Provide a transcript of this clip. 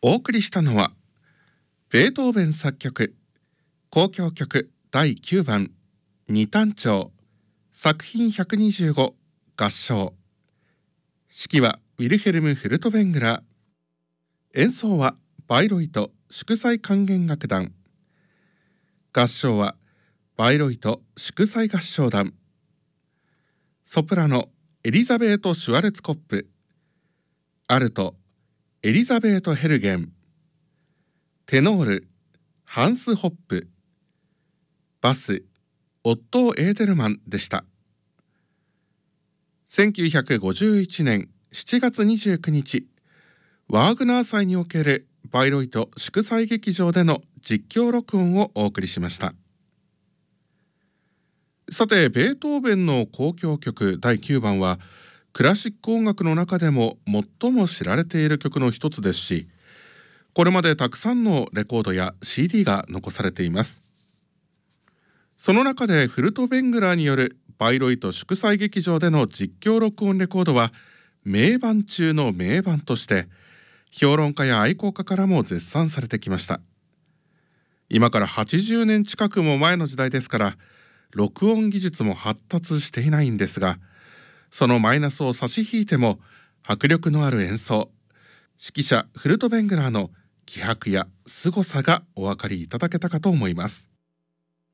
お送りしたのはベートーベン作曲交響曲第9番二単調作品125合唱。指揮はウィルヘルム・フルトベングラー。演奏はバイロイト祝祭管弦楽団。合唱はバイロイト祝祭合唱団。ソプラノエリザベート・シュワルツコップ。アルトエリザベート・ヘルゲン。テノールハンス・ホップ。バスオットー・エーデルマンでした。1951年7月29日、ワーグナー祭におけるバイロイト祝祭劇場での実況録音をお送りしました。さて、ベートーベンの交響曲第9番はクラシック音楽の中でも最も知られている曲の一つですし、これまでたくさんのレコードや CD が残されています。その中でフルトベングラーによるバイロイト祝祭劇場での実況録音レコードは名盤中の名盤として評論家や愛好家からも絶賛されてきました。今から80年近くも前の時代ですから、録音技術も発達していないんですが、そのマイナスを差し引いても迫力のある演奏、指揮者フルトベングラーの気迫や凄さがお分かりいただけたかと思います。